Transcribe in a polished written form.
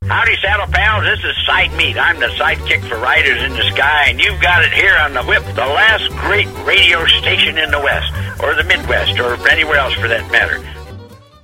Howdy, Saddle Pals. This is Side Meat. I'm the sidekick for Riders in the Sky, and you've got it here on the Whip, the last great radio station in the West, or the Midwest, or anywhere else for that matter.